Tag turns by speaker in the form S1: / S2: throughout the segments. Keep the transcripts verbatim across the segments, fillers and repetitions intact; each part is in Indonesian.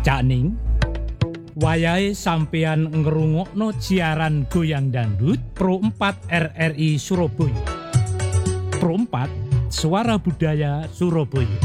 S1: Cakning, wayahe sampeyan ngrungokno siaran Goyang Dangdut Pro empat R R I Surabaya. Pro empat, Suara Budaya Surabaya.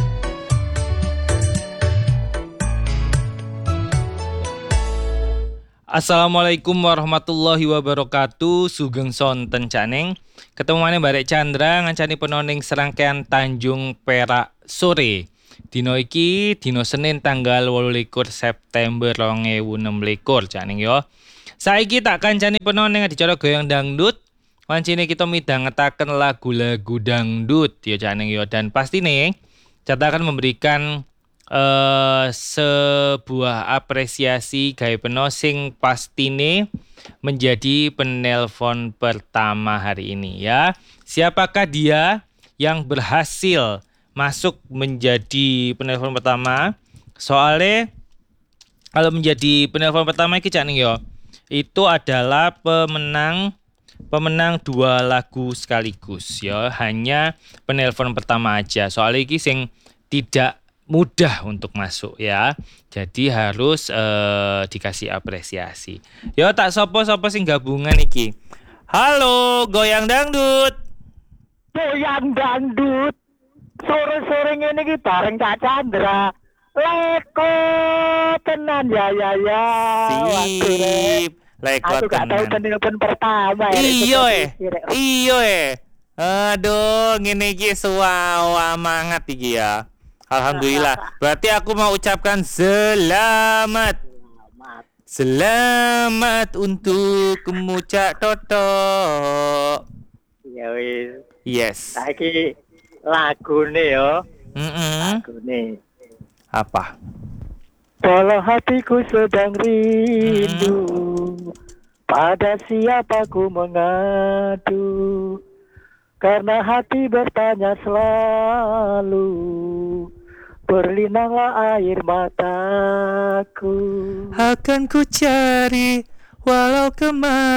S2: Assalamualaikum warahmatullahi wabarakatuh. Sugeng sonten Cakning. Ketemu maneh Barek Chandra ngancani penoning serangkaian Tanjung Perak sore. Dino iki dino Senin tanggal wolu likur September dua ribu enam belas Cakning yo. Saiki tak kancani penoning adicara Goyang Dangdut. Wancine kita midhangetaken lagu-lagu dangdut ya Cakning yo, dan pasti nih kita akan memberikan Uh, sebuah apresiasi gawe penosing pastine menjadi penelpon pertama hari ini ya. Siapakah dia yang berhasil masuk menjadi penelpon pertama? Soalnya kalau menjadi penelpon pertama iki Cakning yo, itu adalah pemenang pemenang dua lagu sekaligus ya. Hanya penelpon pertama aja. Soalnya iki sing tidak mudah untuk masuk ya. Jadi harus uh, dikasih apresiasi. Yo tak sopo-sopo sing gabungan iki. Halo Goyang Dangdut.
S3: Goyang Dangdut. Sore-sore ngene iki bareng Kak Chandra. Leko tenan ya ya ya.
S2: Sip. Leko
S3: aku
S2: tenan.
S3: Aku gak tahu telepon pertama.
S2: Iyo eh. Iyo eh. Aduh, ngene iki suwawa mangat iki ya. Alhamdulillah. Berarti aku mau ucapkan selamat. Selamat untukmu Cak Toto.
S3: Ya wis.
S2: Yes.
S3: Saiki lagune yo.
S2: Heeh.
S3: Lagune.
S2: Apa?
S3: Kalau hatiku sedang rindu, hmm. pada siapa ku mengadu? Karena hati bertanya selalu, berlinanglah air mataku.
S2: Akan ku cari walau kemana.